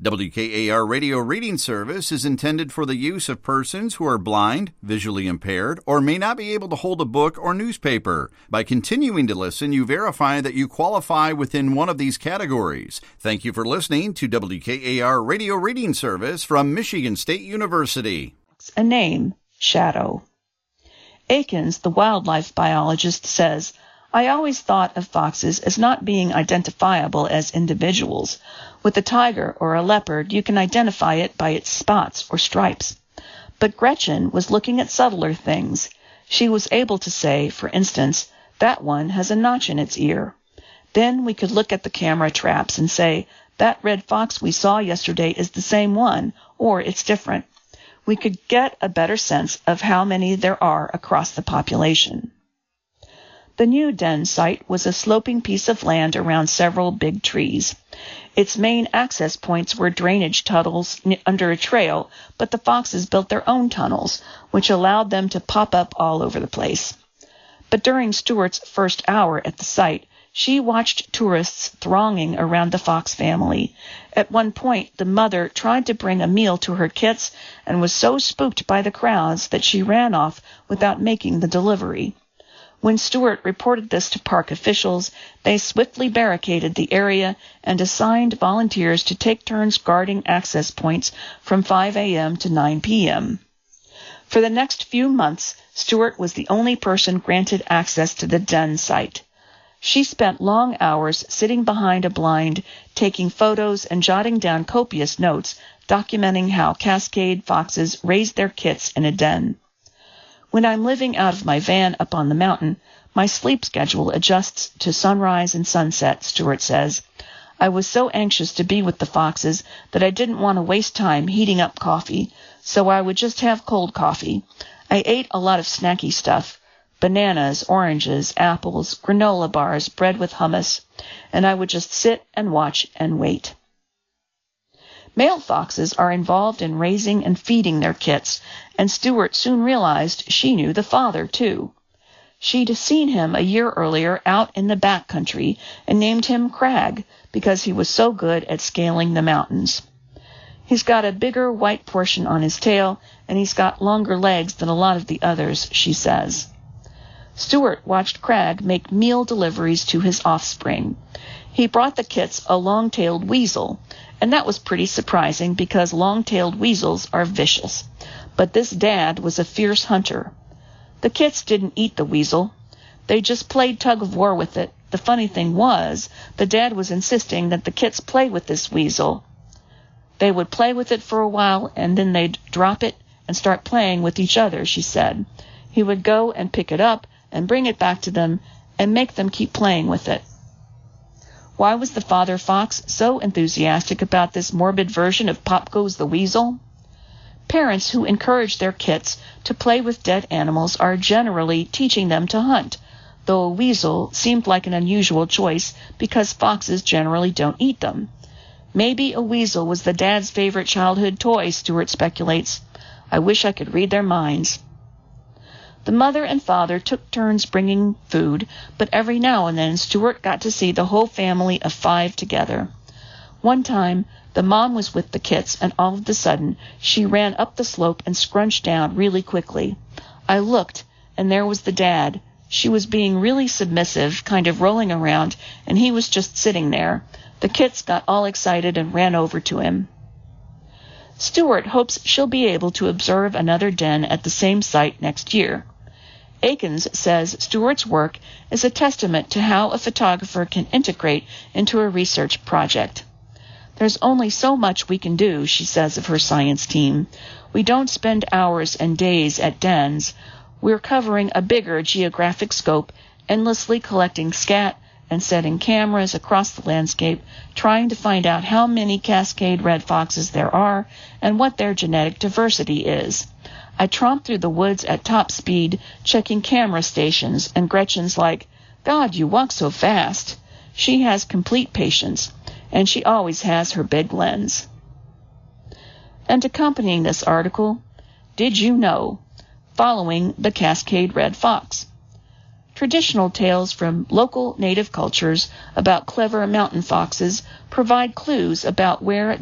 WKAR Radio Reading Service is intended for the use of persons who are blind, visually impaired, or may not be able to hold a book or newspaper. By continuing to listen, you verify that you qualify within one of these categories. Thank you for listening to WKAR Radio Reading Service from Michigan State University. A name, Shadow. Akins, the wildlife biologist, says, I always thought of foxes as not being identifiable as individuals. With a tiger or a leopard, you can identify it by its spots or stripes. But Gretchen was looking at subtler things. She was able to say, for instance, that one has a notch in its ear. Then we could look at the camera traps and say, that red fox we saw yesterday is the same one, or it's different. We could get a better sense of how many there are across the population. The new den site was a sloping piece of land around several big trees. Its main access points were drainage tunnels under a trail, but the foxes built their own tunnels, which allowed them to pop up all over the place. But during Stuart's first hour at the site, she watched tourists thronging around the fox family. At one point, the mother tried to bring a meal to her kits and was so spooked by the crowds that she ran off without making the delivery. When Stuart reported this to park officials, they swiftly barricaded the area and assigned volunteers to take turns guarding access points from 5 a.m. to 9 p.m. For the next few months, Stuart was the only person granted access to the den site. She spent long hours sitting behind a blind, taking photos and jotting down copious notes documenting how Cascade foxes raised their kits in a den. When I'm living out of my van up on the mountain, my sleep schedule adjusts to sunrise and sunset, Stuart says. I was so anxious to be with the foxes that I didn't want to waste time heating up coffee, so I would just have cold coffee. I ate a lot of snacky stuff, bananas, oranges, apples, granola bars, bread with hummus, and I would just sit and watch and wait. Male foxes are involved in raising and feeding their kits, and Stuart soon realized she knew the father, too. She'd seen him a year earlier out in the back country and named him Crag because he was so good at scaling the mountains. He's got a bigger white portion on his tail, and he's got longer legs than a lot of the others, she says. Stuart watched Crag make meal deliveries to his offspring. He brought the kits a long-tailed weasel, and that was pretty surprising because long-tailed weasels are vicious. But this dad was a fierce hunter. The kits didn't eat the weasel. They just played tug-of-war with it. The funny thing was, the dad was insisting that the kits play with this weasel. They would play with it for a while, and then they'd drop it and start playing with each other, she said. He would go and pick it up and bring it back to them and make them keep playing with it. Why was the father fox so enthusiastic about this morbid version of Pop Goes the Weasel? Parents who encourage their kits to play with dead animals are generally teaching them to hunt, though a weasel seemed like an unusual choice because foxes generally don't eat them. Maybe a weasel was the dad's favorite childhood toy, Stuart speculates. I wish I could read their minds. The mother and father took turns bringing food, but every now and then Stuart got to see the whole family of 5 together. One time, the mom was with the kits, and all of a sudden, she ran up the slope and scrunched down really quickly. I looked, and there was the dad. She was being really submissive, kind of rolling around, and he was just sitting there. The kits got all excited and ran over to him. Stuart hopes she'll be able to observe another den at the same site next year. Akins says Stuart's work is a testament to how a photographer can integrate into a research project. There's only so much we can do, she says of her science team. We don't spend hours and days at dens. We're covering a bigger geographic scope, endlessly collecting scat and setting cameras across the landscape, trying to find out how many Cascade red foxes there are and what their genetic diversity is. I tromp through the woods at top speed, checking camera stations, and Gretchen's like, God, you walk so fast. She has complete patience, and she always has her big lens. And accompanying this article, Did You Know? Following the Cascade Red Fox. Traditional tales from local native cultures about clever mountain foxes provide clues about where